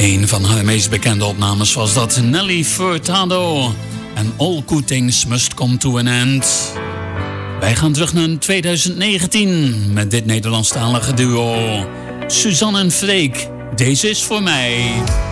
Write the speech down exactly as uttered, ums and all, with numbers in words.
Een van haar meest bekende opnames was dat Nelly Furtado en All Good Things Must Come to an End. Wij gaan terug naar twintig negentien met dit Nederlandstalige duo. Suzanne en Freek, deze is voor mij.